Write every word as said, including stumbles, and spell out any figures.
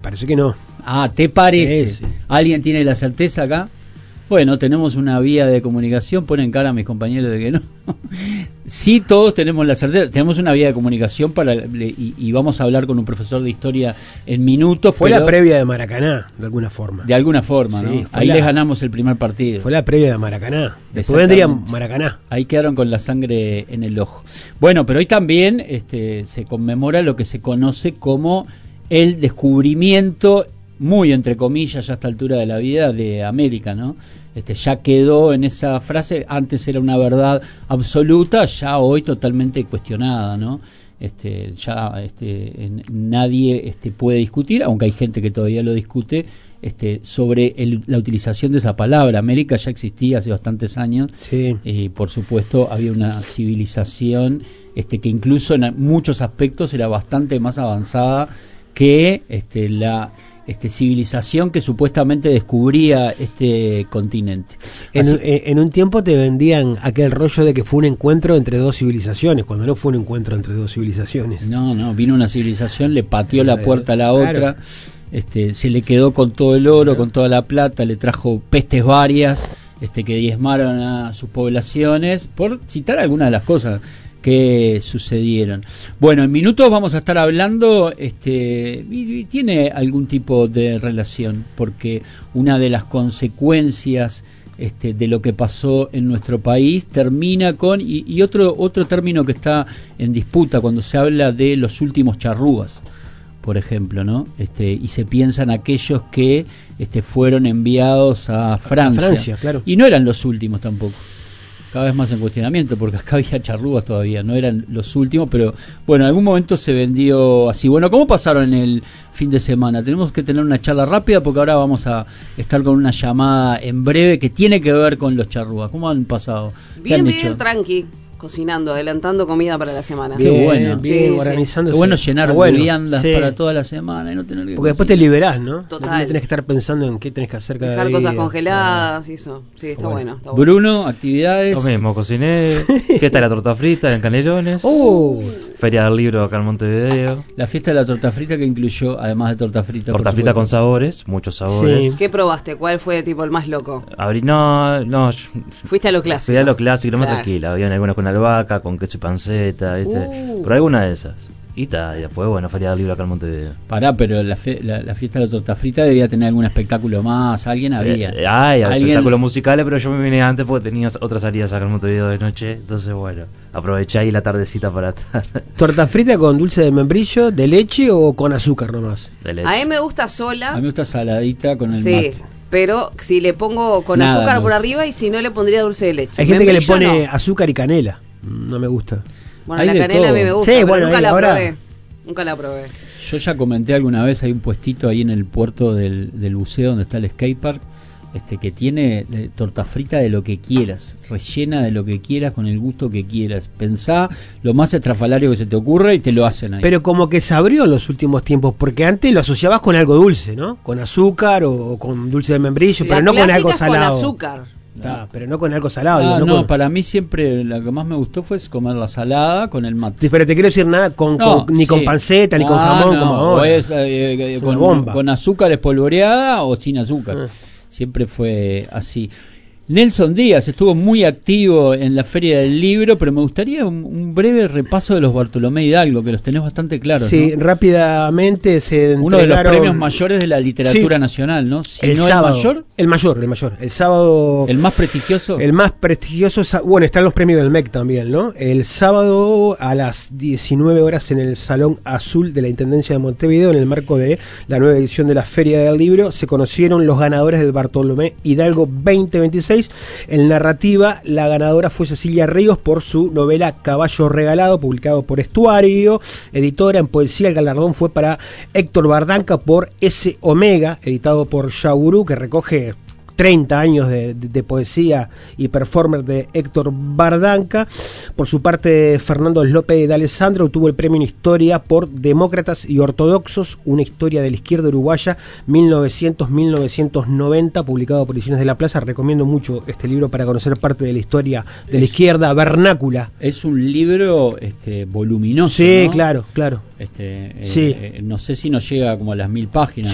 parece que no. Ah, ¿te parece? Sí, sí. ¿Alguien tiene la certeza acá? Bueno, tenemos una vía de comunicación, ponen cara a mis compañeros de que no. Sí, todos tenemos la certeza, tenemos una vía de comunicación para y, y vamos a hablar con un profesor de historia en minutos. Fue la previa de Maracaná, de alguna forma. De alguna forma, sí, ¿no? Ahí la, les ganamos el primer partido. Fue la previa de Maracaná. Después vendría Maracaná. Ahí quedaron con la sangre en el ojo. Bueno, pero hoy también este, se conmemora lo que se conoce como el descubrimiento, muy entre comillas ya a esta altura de la vida, de América, ¿no? Este, ya quedó en esa frase, antes era una verdad absoluta, ya hoy totalmente cuestionada, ¿no? Este, ya este, en, nadie este, puede discutir, aunque hay gente que todavía lo discute, este, sobre el, la utilización de esa palabra. América ya existía hace bastantes años, sí. Y por supuesto había una civilización este, que incluso en muchos aspectos era bastante más avanzada que este, la Este, civilización que supuestamente descubría este continente. En, Así, en un tiempo te vendían aquel rollo de que fue un encuentro entre dos civilizaciones, cuando no fue un encuentro entre dos civilizaciones. No, no, vino una civilización, le pateó la puerta a la claro. otra, este, se le quedó con todo el oro, claro. con toda la plata, le trajo pestes varias, este, que diezmaron a sus poblaciones, por citar algunas de las cosas que sucedieron. Bueno, en minutos vamos a estar hablando, este, y, y tiene algún tipo de relación, porque una de las consecuencias este, de lo que pasó en nuestro país termina con, y, y otro, otro término que está en disputa cuando se habla de los últimos charrúas, por ejemplo, ¿no? Este, y se piensan aquellos que este, fueron enviados a Francia, a Francia, claro. Y no eran los últimos tampoco. Cada vez más en cuestionamiento, porque acá había charrúas todavía, no eran los últimos, pero bueno, en algún momento se vendió así. Bueno, ¿cómo pasaron el fin de semana? Tenemos que tener una charla rápida porque ahora vamos a estar con una llamada en breve que tiene que ver con los charrúas. ¿Cómo han pasado? Bien, han bien, hecho? Tranqui, cocinando, adelantando comida para la semana. Bien, Qué bueno. bien, sí, organizándose. Qué bueno llenar bueno, viandas sí. para toda la semana y no tener que Porque después te cocinar. liberás, ¿no? Total. No tenés que estar pensando en qué tenés que hacer cada Dejar día. cosas congeladas y eso. Sí, está Bueno. bueno. Está bueno. Bruno, actividades. Lo mismo, cociné, fiesta de la torta frita en Canelones, Oh, feria del libro acá en Montevideo, La fiesta de la torta frita que incluyó, además de torta frita. torta por frita con supuesto. sabores, muchos sabores. Sí. ¿Qué probaste? ¿Cuál fue tipo el más loco? Abrí, no, no, yo- Fuiste a lo clásico. fui a lo clásico, lo más Claro. tranquilo. Habían algunas con albahaca, con queso y panceta, ¿viste? Uh. Pero alguna de esas. Y ta, y después, bueno, feria del libro acá en Montevideo. Pará, pero la, fe- la, la fiesta de la torta frita debía tener algún espectáculo más. Alguien había. Eh, hay Alguien- espectáculos musicales, pero yo me vine antes porque tenía otras salidas acá en Montevideo de noche. Entonces, bueno, aproveché ahí la tardecita para estar torta frita con dulce de membrillo, de leche o con azúcar nomás. de leche. A mí me gusta A sola. mí me gusta saladita con el Sí, mate. pero si le pongo con Nada, azúcar no. por arriba y si no le pondría dulce de leche. Hay gente que le Membrillo pone no. azúcar y canela. No me gusta. Bueno, Hay la de canela a mí todo. me gusta, Sí, pero bueno, nunca ahí la ahora- probé. Nunca la probé. Yo ya comenté alguna vez, hay un puestito ahí en el puerto del, del buceo donde está el skate park, este, que tiene eh, torta frita de lo que quieras, rellena de lo que quieras, con el gusto que quieras. Pensá lo más estrafalario que se te ocurre y te lo hacen ahí. Pero como que se abrió en los últimos tiempos, porque antes lo asociabas con algo dulce, ¿no? Con azúcar o, o con dulce de membrillo, La pero no con clásica algo es salado. con azúcar. Está, pero no con algo salado. Ah, digo, no, con- para mí siempre lo que más me gustó fue comer la salada con el mate. Pero te quiero decir nada con, No, con- ni sí. con panceta, ni con Ah, jamón, no, como o ahora. es, eh, eh, Es con, una bomba. con azúcar espolvoreada o sin azúcar. Ah. Siempre fue así. Nelson Díaz estuvo muy activo en la Feria del Libro, pero me gustaría un, un breve repaso de los Bartolomé Hidalgo, que los tenés bastante claros. Sí, ¿no? rápidamente se Uno de los entregaron premios mayores de la literatura Sí. nacional, ¿no? Si el no sábado. el mayor, El mayor, el mayor. El sábado. el más prestigioso. El más prestigioso, sa- bueno, están los premios del M E C también, ¿no? El sábado a las diecinueve horas en el Salón Azul de la Intendencia de Montevideo, en el marco de la nueva edición de la Feria del Libro, se conocieron los ganadores del Bartolomé Hidalgo veinte veintiséis. En narrativa, la ganadora fue Cecilia Ríos por su novela Caballo Regalado, publicado por Estuario, editora. En poesía, el galardón fue para Héctor Bardanca por S. Omega, editado por Yaurú, que recoge treinta años de, de, de poesía y performer de Héctor Bardanca. Por su parte, Fernando López de Alessandro obtuvo el premio en Historia por Demócratas y Ortodoxos, una historia de la izquierda uruguaya mil novecientos a mil novecientos noventa, publicado por Ediciones de la Plaza. Recomiendo mucho este libro para conocer parte de la historia de la Es- izquierda vernácula. Es un libro este, voluminoso. Sí, ¿no? claro, claro. Este, eh, Sí. eh, no sé si nos llega como a las mil páginas.